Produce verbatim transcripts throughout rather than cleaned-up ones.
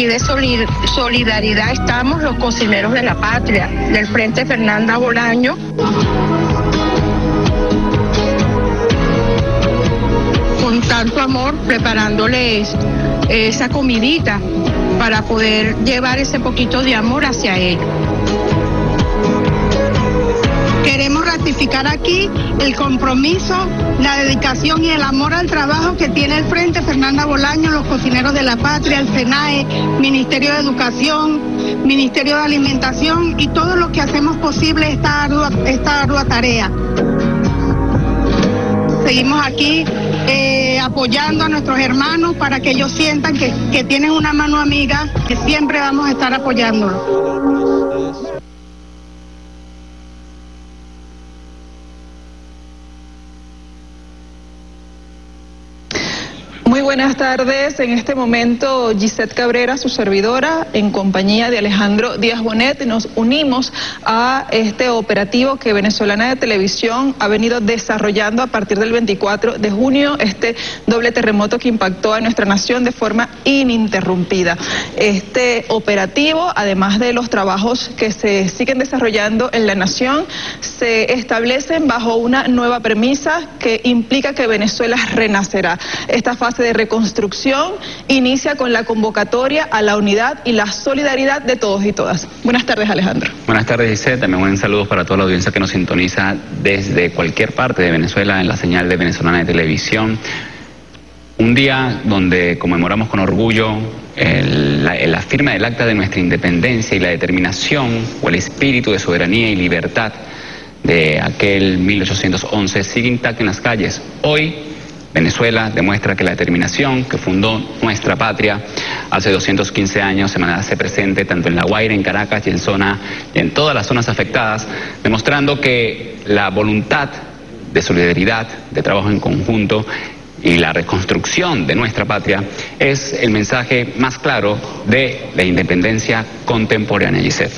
aquí de solidaridad estamos los cocineros de la patria, del Frente Fernanda Bolaño. Con tanto amor, preparándoles esa comidita para poder llevar ese poquito de amor hacia ellos. Queremos ratificar aquí el compromiso, la dedicación y el amor al trabajo que tiene el Frente Fernanda Bolaño, los cocineros de la patria, el SENAE, Ministerio de Educación, Ministerio de Alimentación y todo lo que hacemos posible esta ardua, esta ardua tarea. Seguimos aquí eh, apoyando a nuestros hermanos para que ellos sientan que, que tienen una mano amiga, que siempre vamos a estar apoyándolos. Muy buenas tardes. En este momento, Gisette Cabrera, su servidora, en compañía de Alejandro Díaz Bonet, nos unimos a este operativo que Venezolana de Televisión ha venido desarrollando a partir del veinticuatro de junio, este doble terremoto que impactó a nuestra nación de forma ininterrumpida. Este operativo, además de los trabajos que se siguen desarrollando en la nación, se establecen bajo una nueva premisa que implica que Venezuela renacerá. Esta fase de reconstrucción inicia con la convocatoria a la unidad y la solidaridad de todos y todas. Buenas tardes, Alejandro. Buenas tardes, Gisette. También buen saludos para toda la audiencia que nos sintoniza desde cualquier parte de Venezuela en la señal de Venezolana de Televisión. Un día donde conmemoramos con orgullo el, la, la firma del acta de nuestra independencia y la determinación o el espíritu de soberanía y libertad de aquel mil ochocientos once sigue intacto en las calles. Hoy Venezuela demuestra que la determinación que fundó nuestra patria hace doscientos quince años se hace presente tanto en La Guaira, en Caracas y en, zona, en todas las zonas afectadas, demostrando que la voluntad de solidaridad, de trabajo en conjunto y la reconstrucción de nuestra patria es el mensaje más claro de la independencia contemporánea, Gisette.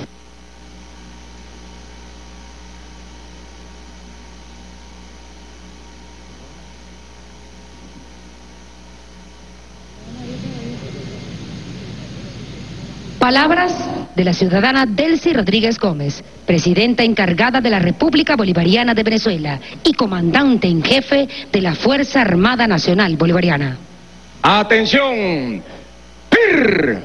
Palabras de la ciudadana Delcy Rodríguez Gómez, presidenta encargada de la República Bolivariana de Venezuela y comandante en jefe de la Fuerza Armada Nacional Bolivariana. ¡Atención! ¡Pir!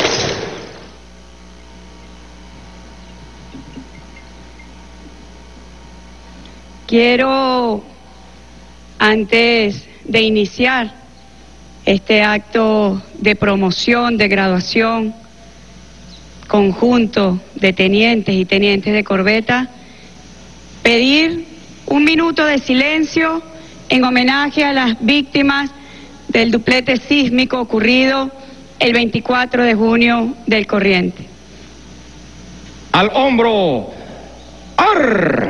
Quiero, antes de iniciar este acto de promoción, de graduación, conjunto de tenientes y tenientes de corbeta, pedir un minuto de silencio en homenaje a las víctimas del duplete sísmico ocurrido el veinticuatro de junio del corriente. Al hombro, ¡ar!